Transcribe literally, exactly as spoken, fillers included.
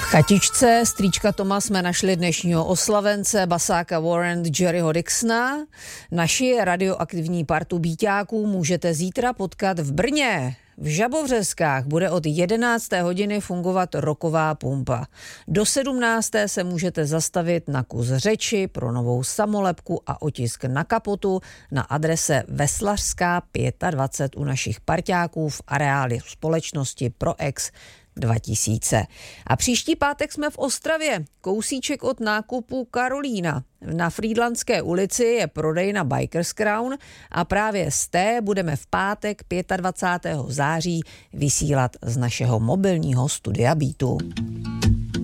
Chatičce strýčka Toma jsme našli dnešního oslavence, basáka Warren Jerryho Dixona. Naši radioaktivní partu bíťáků můžete zítra potkat v Brně. V Žabovřeskách bude od jedenácté hodiny fungovat rocková pumpa. Do sedmnácté se můžete zastavit na kus řeči pro novou samolepku a otisk na kapotu na adrese Veslařská dvacet pět u našich parťáků v areálu společnosti ProEx dva tisíce. A příští pátek jsme v Ostravě, kousíček od nákupu Karolína. Na Frýdlantské ulici je prodejna Bikers Crown a právě z té budeme v pátek dvacátého pátého září vysílat z našeho mobilního studia Beatu.